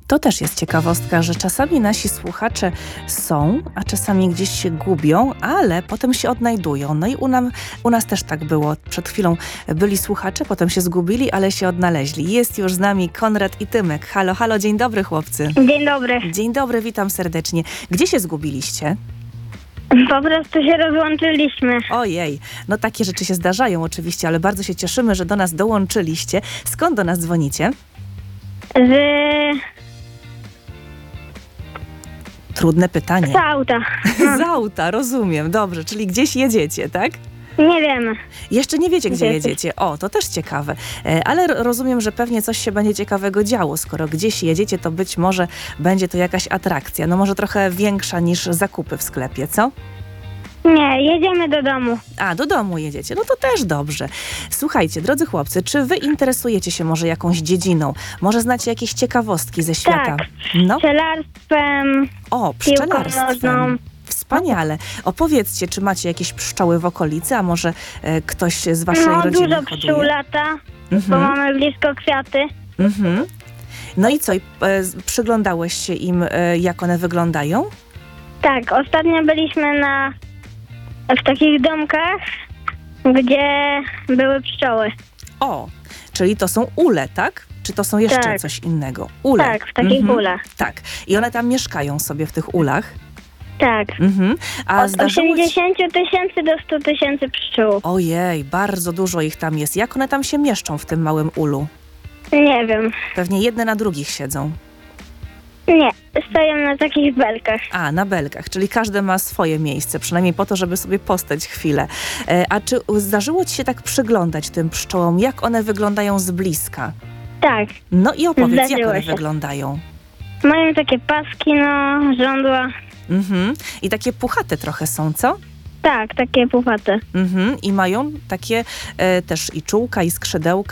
To też jest ciekawostka, że czasami nasi słuchacze są, a czasami gdzieś się gubią, ale potem się odnajdują. No i u nas też tak było. Przed chwilą byli słuchacze, potem się zgubili, ale się odnaleźli. Jest już z nami Konrad i Tymek. Halo, halo, dzień dobry chłopcy. Dzień dobry. Dzień dobry, witam serdecznie. Gdzie się zgubiliście? Po prostu się rozłączyliśmy. Ojej, no takie rzeczy się zdarzają oczywiście, ale bardzo się cieszymy, że do nas dołączyliście. Skąd do nas dzwonicie? Trudne pytanie. Z auta. Z auta, rozumiem. Dobrze, czyli gdzieś jedziecie, tak? Nie wiemy. Jeszcze nie wiecie, gdzie Gdzie jedziecie. O, to też ciekawe. Ale rozumiem, że pewnie coś się będzie ciekawego działo. Skoro gdzieś jedziecie, to być może będzie to jakaś atrakcja. No może trochę większa niż zakupy w sklepie, co? Nie, jedziemy do domu. A, do domu jedziecie. No to też dobrze. Słuchajcie, drodzy chłopcy, czy wy interesujecie się może jakąś dziedziną? Może znacie jakieś ciekawostki ze świata? Tak. No. Pszczelarstwem, O, piłką pszczelarstwem. nożną. Wspaniale. Opowiedzcie, czy macie jakieś pszczoły w okolicy, a może ktoś z waszej rodziny dużo hoduje? pszczół lata, bo mamy blisko kwiaty. Mhm. No i co, przyglądałeś się im, jak one wyglądają? Tak, ostatnio byliśmy w takich domkach, gdzie były pszczoły. O, czyli to są ule, tak? Czy to są jeszcze Tak. coś innego? Ule. Tak, w takich ulach. Tak. I one tam mieszkają sobie w tych ulach? Tak. Mhm. A Od zdarzyło ci... 80 000 do 100 000 pszczół. Ojej, bardzo dużo ich tam jest. Jak one tam się mieszczą w tym małym ulu? Nie wiem. Pewnie jedne na drugich siedzą. Nie, stoją na takich belkach. A, na belkach, czyli każde ma swoje miejsce, przynajmniej po to, żeby sobie postać chwilę. A czy zdarzyło ci się tak przyglądać tym pszczołom, jak one wyglądają z bliska? Tak. No i opowiedz, jak Zdarzyło one się. wyglądają. Mają takie paski, żądła. Mhm. I takie puchate trochę są, co? Tak, takie puchate. Mhm. I mają takie też i czółka, i skrzydełka.